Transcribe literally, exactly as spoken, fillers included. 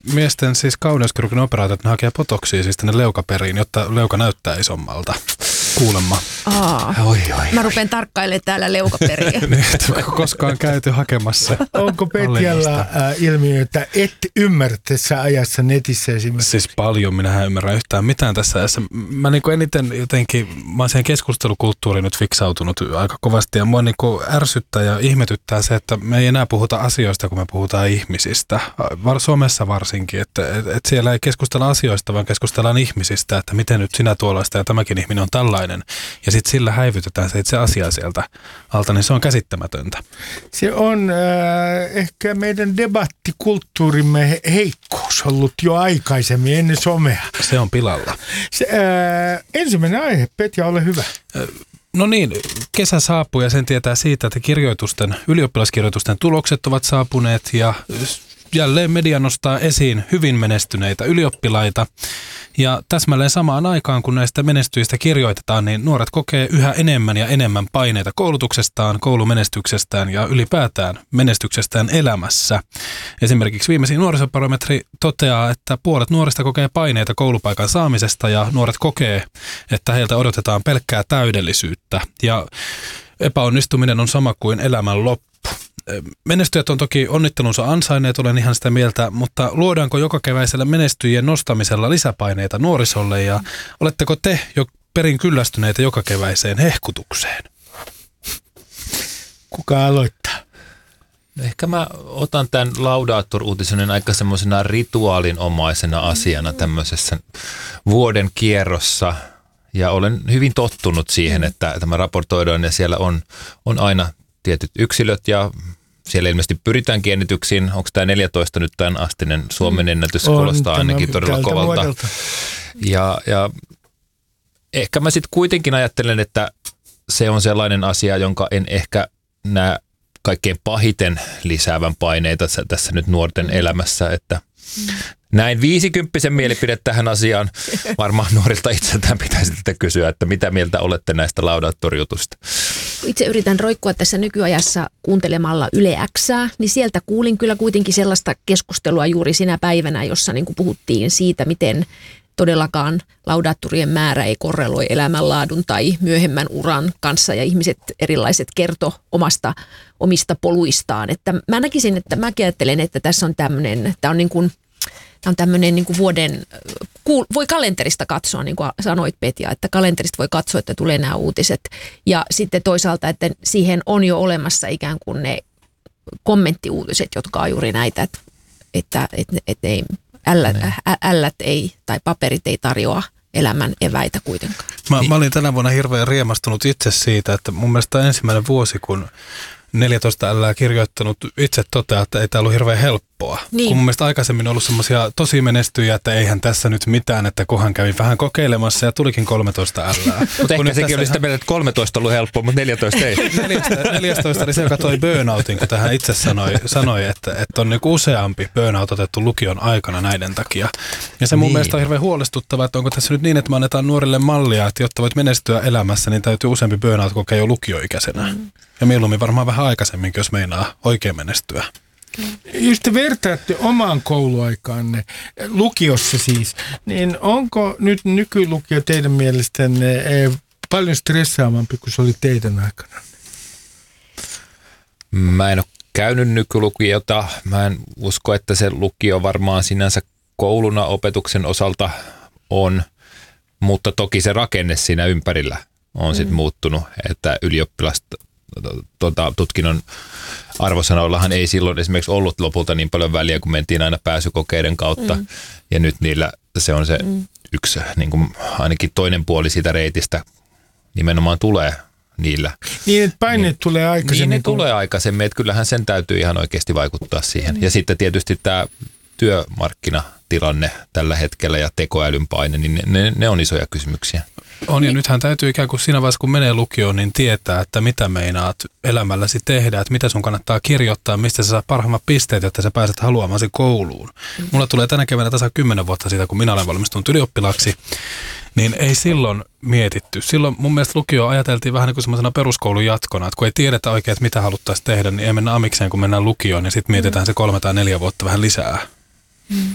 miesten siis kauneuskirurgin operaatiot, ne hakee potoksia siis tänne leukaperiin, jotta leuka näyttää isommalta. Kuulemma. Aa, oi, oi, mä rupean tarkkailemaan täällä leukaperiä. Niin, koskaan käyty hakemassa. Onko Petjalla äh, ilmiö, että et ymmärrä tässä ajassa netissä esimerkiksi? Siis paljon, minähän ymmärrän yhtään mitään tässä ajassa. Mä niin kuin eniten jotenkin, mä oon siihen keskustelukulttuuriin nyt fiksautunut aika kovasti ja mua niin kuin ärsyttää ja ihmetyttää se, että me ei enää puhuta asioista, kun me puhutaan ihmisistä. Suomessa varsinkin, että et, et siellä ei keskustella asioista, vaan keskustellaan ihmisistä, että miten nyt sinä tuollaista ja tämäkin ihminen on tällainen. Ja sitten sillä häivytetään se itse asiaa sieltä alta, niin se on käsittämätöntä. Se on äh, ehkä meidän debattikulttuurimme heikkous ollut jo aikaisemmin ennen somea. Se on pilalla. Se, äh, ensimmäinen aihe, Petja, ole hyvä. No niin, kesä saapuu ja sen tietää siitä, että kirjoitusten, ylioppilaskirjoitusten tulokset ovat saapuneet ja jälleen media nostaa esiin hyvin menestyneitä ylioppilaita. Ja täsmälleen samaan aikaan, kun näistä menestyjistä kirjoitetaan, niin nuoret kokee yhä enemmän ja enemmän paineita koulutuksestaan, koulumenestyksestään ja ylipäätään menestyksestään elämässä. Esimerkiksi viimeisin nuorisobarometri toteaa, että puolet nuorista kokee paineita koulupaikan saamisesta ja nuoret kokee, että heiltä odotetaan pelkkää täydellisyyttä. Ja epäonnistuminen on sama kuin elämän loppu. Menestyjät on toki onnittelunsa ansainneet, olen ihan sitä mieltä, mutta luodaanko joka keväisellä menestyjien nostamisella lisäpaineita nuorisolle ja oletteko te jo perin kyllästyneitä joka keväiseen hehkutukseen? Kuka aloittaa? Ehkä mä otan tämän Laudator-uutisen aika semmoisena rituaalinomaisena asiana tämmöisessä vuoden kierrossa. Ja olen hyvin tottunut siihen, että tämä raportoidaan ja siellä on, on aina tietyt yksilöt ja siellä ilmeisesti pyritäänkin ennätyksiin. Onko tämä neljätoista nyt tämän astinen Suomen ennätys? On, kuulostaa ainakin todella kovalta. Vuodelta. Ja, ja ehkä mä sitten kuitenkin ajattelen, että se on sellainen asia, jonka en ehkä näe kaikkein pahiten lisäävän paineita tässä nyt nuorten elämässä, että näin viisikymppisen mielipide tähän asiaan. Varmaan nuorilta itseltään pitäisi tätä kysyä, että mitä mieltä olette näistä Laudator-jutusta? Itse yritän roikkua tässä nykyajassa kuuntelemalla Yle Xää, niin sieltä kuulin kyllä kuitenkin sellaista keskustelua juuri sinä päivänä, jossa niin kuin puhuttiin siitä, miten todellakaan laudaattorien määrä ei korreloi elämänlaadun tai myöhemmän uran kanssa ja ihmiset erilaiset kertoo omasta, omista poluistaan. Että mä näkisin, että mä ajattelen, että tässä on tämmöinen, tämä on niin kuin Tämä on tämmöinen niin kuin vuoden, voi kalenterista katsoa, niin kuin sanoit Petja, että kalenterista voi katsoa, että tulee nämä uutiset. Ja sitten toisaalta, että siihen on jo olemassa ikään kuin ne kommenttiuutiset, jotka on juuri näitä, että, että, että, että ei, ällät, ällät ei tai paperit ei tarjoa elämän eväitä kuitenkaan. Mä, mä olin tänä vuonna hirveän riemastunut itse siitä, että mun mielestä on ensimmäinen vuosi, kun neljätoista ällää kirjoittanut itse toteaa, että ei tämä ollut hirveän helppoa. Niin. Kun mun mielestä aikaisemmin on ollut semmoisia tosi menestyjiä, että eihän tässä nyt mitään, että kohan kävin vähän kokeilemassa ja tulikin kolmetoista ällää. Mutta ehkä sekin oli sitä mieltä, että kolmetoista on ollut helppoa, mutta neljätoista ei. neljätoista oli se, joka toi burnoutin, kun tähän itse sanoi, sanoi että, että on niin useampi burnout otettu lukion aikana näiden takia. Ja se mun niin. mielestä on hirveän huolestuttavaa, että onko tässä nyt niin, että me annetaan nuorille mallia, että jotta voit menestyä elämässä, niin täytyy useampi burnout kokea jo lukioikäisenä. Mm. Ja mieluummin varmaan vähän aikaisemminkin, jos meinaa oikein menestyä. Jos te vertaatte omaan kouluaikaanne, lukiossa siis, niin onko nyt nykylukio teidän mielestänne paljon stressaavampi kuin se oli teidän aikana? Mä en ole käynyt nykylukiota. Mä en usko, että se lukio varmaan sinänsä kouluna opetuksen osalta on, mutta toki se rakenne siinä ympärillä on sitten mm. muuttunut, että ylioppilasta Tuota, tutkinnon arvosanoillahan ei silloin esimerkiksi ollut lopulta niin paljon väliä, kun mentiin aina pääsykokeiden kautta. Mm. Ja nyt niillä se on se mm. yksi, niin kuin ainakin toinen puoli siitä reitistä nimenomaan tulee niillä. Niin, että paineet niin, tulee aikaisemmin. Niin, ne kun... tulee aikaisemmin, että kyllähän sen täytyy ihan oikeasti vaikuttaa siihen. Mm. Ja sitten tietysti tämä työmarkkinatilanne tällä hetkellä ja tekoälyn paine, niin ne, ne, ne on isoja kysymyksiä. On, ja nythän täytyy ikään kuin siinä vaiheessa, kun menee lukioon, niin tietää, että mitä meinaat elämälläsi tehdä, että mitä sun kannattaa kirjoittaa, mistä sä saa parhaimmat pisteet, jotta sä pääset haluamasi kouluun. Mulla tulee tänä keväänä tasa kymmenen vuotta siitä, kun minä olen valmistunut ylioppilaaksi, niin ei silloin mietitty. Silloin mun mielestä lukio ajateltiin vähän niin kuin semmoisena peruskoulun jatkona, että kun ei tiedetä oikein, että mitä haluttaisiin tehdä, niin ei mennä amikseen, kun mennään lukioon, ja sitten mietitään se kolme tai neljä vuotta vähän lisää.